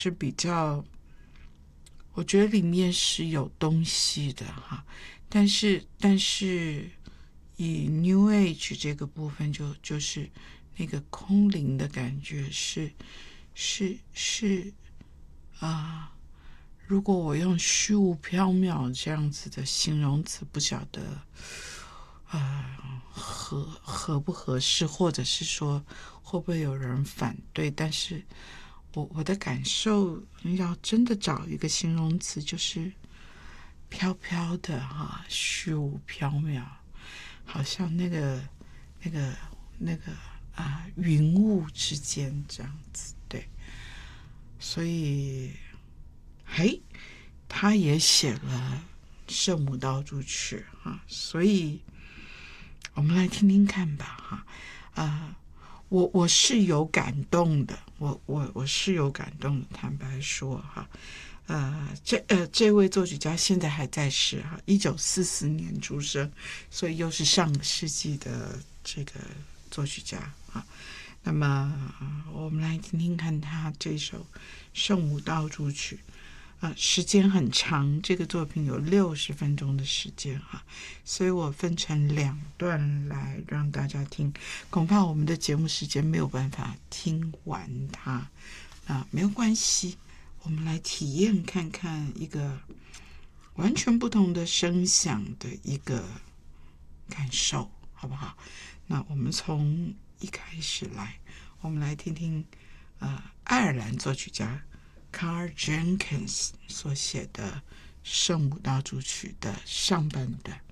是比较，我觉得里面是有东西的哈，但是以 New Age 这个部分就是那个空灵的感觉是如果我用虚无缥缈这样子的形容词，不晓得合不合适，或者是说会不会有人反对，但是我的感受要真的找一个形容词，就是飘飘的虚无缥缈，好像那个云雾之间这样子。对，所以他也写了圣母道主曲所以我们来听听看吧我是有感动的，我是有感动的，坦白说这位作曲家现在还在世1944年出生，所以又是上个世纪的这个作曲家那么我们来听听看他这首《圣母道主曲》时间很长，这个作品有60分钟的时间所以我分成2段来让大家听，恐怕我们的节目时间没有办法听完它没有关系，我们来体验看看一个完全不同的声响的一个感受，好不好？那我们从一开始来，我们来听听爱尔兰作曲家Karl Jenkins 所写的圣母道主曲的上半段。